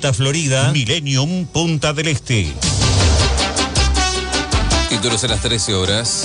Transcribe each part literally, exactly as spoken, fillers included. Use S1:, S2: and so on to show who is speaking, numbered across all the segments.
S1: Alta Florida, Millennium Punta del Este.
S2: Títulos a las trece horas.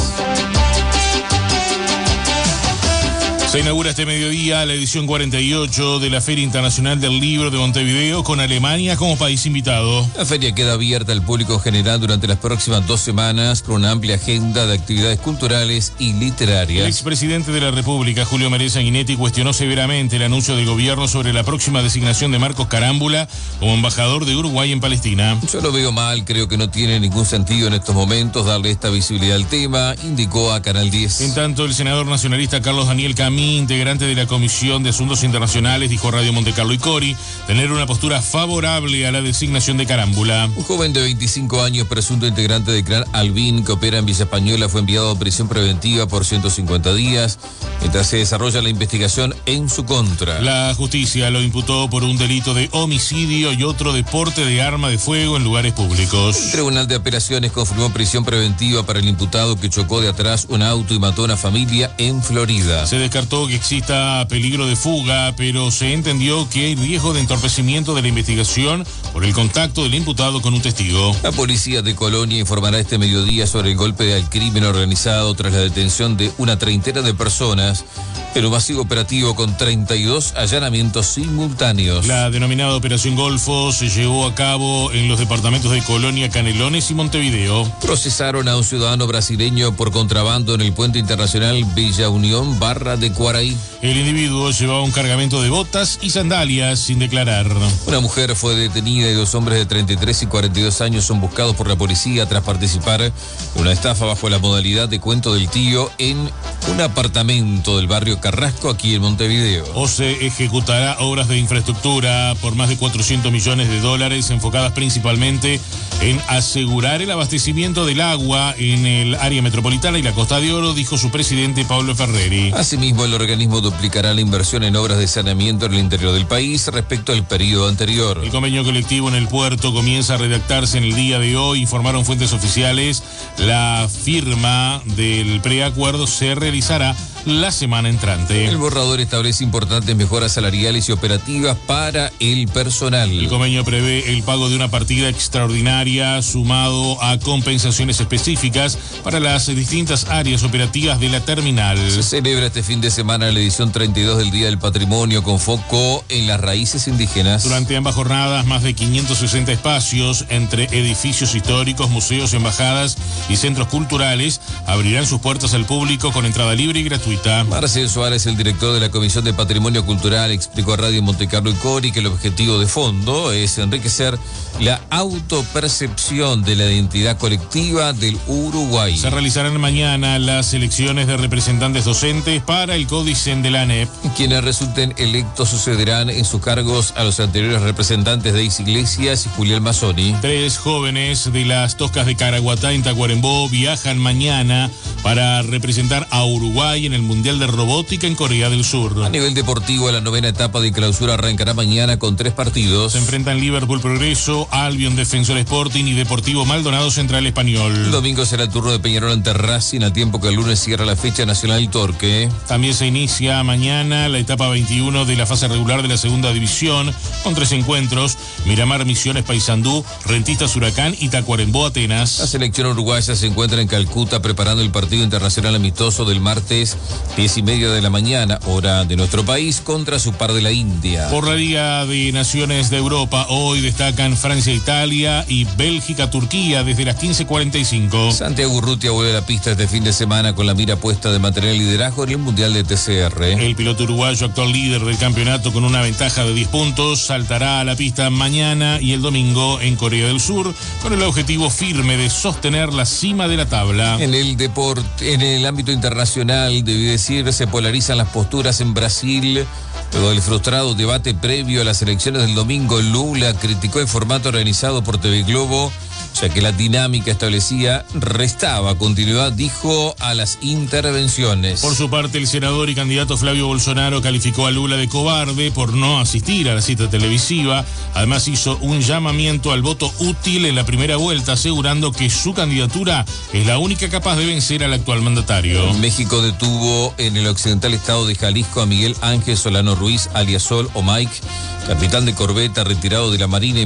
S3: Se inaugura este mediodía la edición cuarenta y ocho de la Feria Internacional del Libro de Montevideo, con Alemania como país invitado.
S2: La feria queda abierta al público general durante las próximas dos semanas con una amplia agenda de actividades culturales y literarias.
S3: El expresidente de la República, Julio María Sanguinetti, cuestionó severamente el anuncio del gobierno sobre la próxima designación de Marcos Carámbula como embajador de Uruguay en Palestina.
S2: Yo lo veo mal, creo que no tiene ningún sentido en estos momentos darle esta visibilidad al tema, indicó a Canal diez.
S3: En tanto, el senador nacionalista Carlos Daniel Camí, integrante de la Comisión de Asuntos Internacionales, dijo a Radio Montecarlo y Cori tener una postura favorable a la designación de Carámbula.
S2: Un joven de veinticinco años, presunto integrante de Clan Albín, que opera en Villa Española, fue enviado a prisión preventiva por ciento cincuenta días, mientras se desarrolla la investigación en su contra.
S3: La justicia lo imputó por un delito de homicidio y otro de porte de arma de fuego en lugares públicos.
S2: El Tribunal de Apelaciones confirmó prisión preventiva para el imputado que chocó de atrás un auto y mató a una familia en Florida.
S3: Se descartó que exista peligro de fuga, pero se entendió que hay riesgo de entorpecimiento de la investigación por el contacto del imputado con un testigo.
S2: La policía de Colonia informará este mediodía sobre el golpe al crimen organizado tras la detención de una treintena de personas en un masivo operativo con treinta y dos allanamientos simultáneos.
S3: La denominada Operación Golfo se llevó a cabo en los departamentos de Colonia, Canelones y Montevideo.
S2: Procesaron a un ciudadano brasileño por contrabando en el puente internacional Villa Unión barra de Cuaraí.
S3: El individuo llevaba un cargamento de botas y sandalias sin declarar.
S2: Una mujer fue detenida y dos hombres de treinta y tres y cuarenta y dos años son buscados por la policía tras participar en una estafa bajo la modalidad de cuento del tío en un apartamento del barrio Carrasco, aquí en Montevideo.
S3: OCE ejecutará obras de infraestructura por más de cuatrocientos millones de dólares, enfocadas principalmente en asegurar el abastecimiento del agua en el área metropolitana y la Costa de Oro, dijo su presidente Pablo Ferreri.
S2: Asimismo, el organismo duplicará la inversión en obras de saneamiento en el interior del país respecto al periodo anterior.
S3: El convenio colectivo en el puerto comienza a redactarse en el día de hoy, informaron fuentes oficiales. La firma del preacuerdo se realizará la semana entrante.
S2: El borrador establece importantes mejoras salariales y operativas para el personal.
S3: El convenio prevé el pago de una partida extraordinaria sumado a compensaciones específicas para las distintas áreas operativas de la terminal.
S2: Se celebra este fin de semana la edición treinta y dos del Día del Patrimonio con foco en las raíces indígenas.
S3: Durante ambas jornadas, más de quinientos sesenta espacios entre edificios históricos, museos, embajadas y centros culturales abrirán sus puertas al público con entrada libre y gratuita.
S2: Marcel Suárez, el director de la Comisión de Patrimonio Cultural, explicó a Radio Montecarlo y Cori que el objetivo de fondo es enriquecer la autopercepción de la identidad colectiva del Uruguay.
S3: Se realizarán mañana las elecciones de representantes docentes para el Códicen de la A N E P.
S2: Quienes resulten electos sucederán en sus cargos a los anteriores representantes de Is Iglesias y Julián Mazzoni.
S3: Tres jóvenes de las Toscas de Caraguatá en Tacuarembó viajan mañana para representar a Uruguay en el Mundial de Robótica en Corea del Sur.
S2: A nivel deportivo, la novena etapa de clausura arrancará mañana con tres partidos.
S3: Se enfrentan Liverpool Progreso, Albion Defensor Sporting y Deportivo Maldonado Central Español.
S2: El domingo será el turno de Peñarol ante Racing, al tiempo que el lunes cierra la fecha nacional Torque.
S3: También se inicia mañana la etapa veintiuno de la fase regular de la segunda división, con tres encuentros: Miramar Misiones Paysandú, Rentistas Huracán y Tacuarembó Atenas.
S2: La selección uruguaya se encuentra en Calcuta preparando el partido internacional amistoso del martes diez y media de la mañana, hora de nuestro país, contra su par de la India.
S3: Por la Liga de Naciones de Europa, hoy destacan Francia, Italia y Bélgica, Turquía, desde las quince cuarenta y cinco.
S2: Santiago Urrutia vuelve a la pista este fin de semana con la mira puesta de mantener el liderazgo en el Mundial de T C R.
S3: El piloto uruguayo, actual líder del campeonato con una ventaja de diez puntos, saltará a la pista mañana y el domingo en Corea del Sur, con el objetivo firme de sostener la cima de la tabla.
S2: En el deporte, en el ámbito internacional, debí decir, se polarizan las posturas en Brasil. Luego del frustrado debate previo a las elecciones del domingo, Lula criticó el formato organizado por T V Globo, ya que la dinámica establecida restaba continuidad, dijo, a las intervenciones.
S3: Por su parte, el senador y candidato Flavio Bolsonaro calificó a Lula de cobarde por no asistir a la cita televisiva. Además, hizo un llamamiento al voto útil en la primera vuelta, asegurando que su candidatura es la única capaz de vencer al actual mandatario.
S2: México detuvo en el occidental estado de Jalisco a Miguel Ángel Solano Ruiz, alias Sol o Mike, capitán de corbeta retirado de la Marina